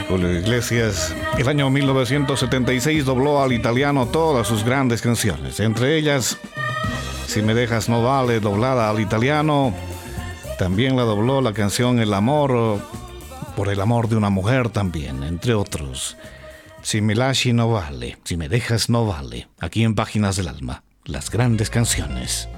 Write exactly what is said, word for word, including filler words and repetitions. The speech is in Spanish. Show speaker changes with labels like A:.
A: Julio Iglesias, el año mil novecientos setenta y seis, dobló al italiano todas sus grandes canciones. Entre ellas, Si me dejas no vale, doblada al italiano. También la dobló la canción El amor, por el amor de una mujer también, entre otros. Si me lasci no vale, si me dejas no vale. Aquí en Páginas del Alma, las grandes canciones.